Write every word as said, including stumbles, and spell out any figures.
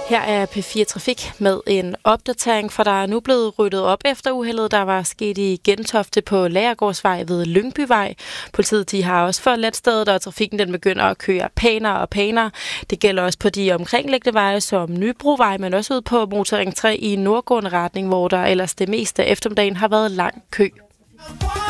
Her er P fire Trafik med en opdatering, for der er nu blevet ryddet op efter uheldet, der var sket i Gentofte på Lagergårdsvej ved Lyngbyvej. Politiet de har også forladt stedet, og trafikken den begynder at køre pænere og pænere. Det gælder også på de omkringliggende veje som Nybrovej, men også ud på Motorring tre i nordgående retning, hvor der ellers det meste af eftermiddagen har været lang kø.